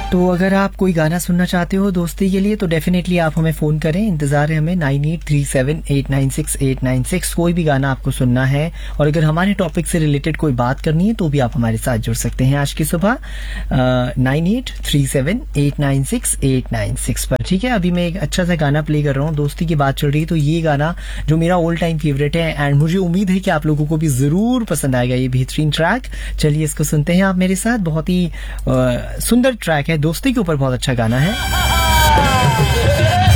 तो अगर आप कोई गाना सुनना चाहते हो दोस्ती के लिए तो डेफिनेटली आप हमें फ़ोन करें। इंतज़ार है हमें 9837896896। कोई भी गाना आपको सुनना है और अगर हमारे टॉपिक से रिलेटेड कोई बात करनी है तो भी आप हमारे साथ जुड़ सकते हैं आज की सुबह 9837896896 पर। ठीक है, अभी मैं एक अच्छा सा गाना प्ले कर रहा हूँ। दोस्ती की बात चल रही है तो ये गाना जो मेरा ऑल टाइम फेवरेट है एंड मुझे उम्मीद है कि आप लोगों को भी ज़रूर पसंद आएगा ये बेहतरीन ट्रैक। चलिए इसको सुनते हैं आप मेरे साथ। बहुत ही सुंदर ट्रैक है, दोस्ती के ऊपर बहुत अच्छा गाना है।